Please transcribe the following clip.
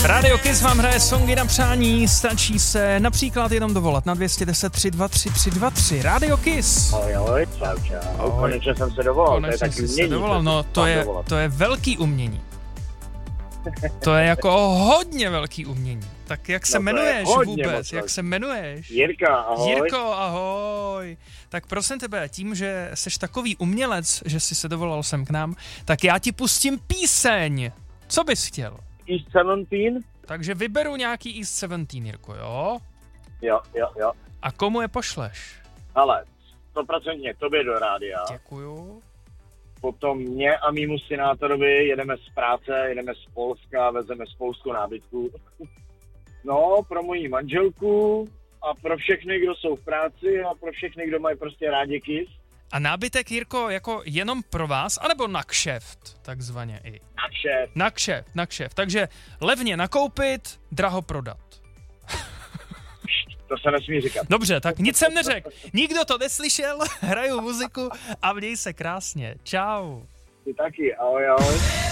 Radio Kiss vám hraje songy na přání, stačí se například jenom dovolat na 210 323 323. Radio Kiss. Ahoj, čau. Konečně jsem se dovolal. Konečně to je taky jsi se umění. dovolal, no to je velký umění. To je jako hodně velký umění. Tak jak se jmenuješ vůbec? Jak se jmenuješ? Jirka, ahoj. Jirko, ahoj. Tak prosím tebe, tím, že jsi takový umělec, že jsi se dovolal sem k nám, tak já ti pustím píseň. Co bys chtěl? East 17? Takže vyberu nějaký East 17, Jirko, jo? Jo. A komu je pošleš? Ale 100% tobě do rádia. Děkuju. Potom mě a mýmu synátorovi jedeme z práce, jedeme z Polska, vezeme spoustu nábytků. No, pro moji manželku a pro všechny, kdo jsou v práci a pro všechny, kdo mají prostě rádi Kiss. A nábytek, Jirko, jako jenom pro vás, anebo na kšeft, takzvaně i? Na kšeft. Takže levně nakoupit, draho prodat. To se nesmí říkat. Dobře, tak nic jsem neřekl. Nikdo to neslyšel, hraju muziku a měj se krásně. Čau. Ty taky, ahoj.